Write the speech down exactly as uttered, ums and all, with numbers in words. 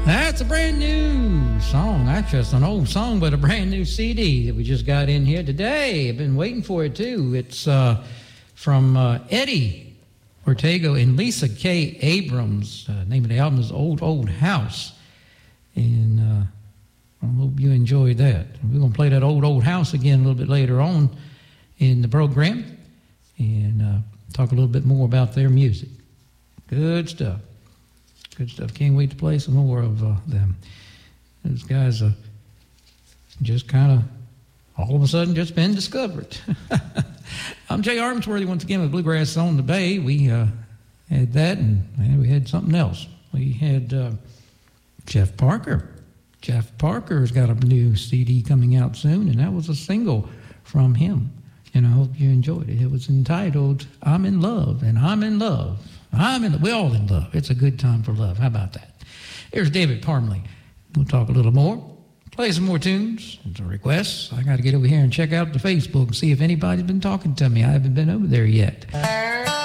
That's a brand new song. Actually, it's an old song, but a brand new C D that we just got in here today. I've been waiting for it, too. It's uh, from uh, Eddie Ortega and Lisa K. Abrams. Uh, the name of the album is Old, Old House. And uh, I hope you enjoyed that. We're going to play that Old, Old House again a little bit later on in the program and uh, talk a little bit more about their music. Good stuff. Good stuff. Can't wait to play some more of uh, them. Those guys are just kind of all of a sudden just been discovered. I'm Jay Armsworthy once again with Bluegrass on the Bay. We uh, had that, and, and we had something else. We had uh, Jeff Parker. Jeff Parker's got a new C D coming out soon, and that was a single from him. And I hope you enjoyed it. It was entitled "I'm in Love," and I'm in love. I'm in. We're all in love. It's a good time for love. How about that? Here's David Parmley. We'll talk a little more. Play some more tunes and some requests. I got to get over here and check out the Facebook and see if anybody's been talking to me. I haven't been over there yet.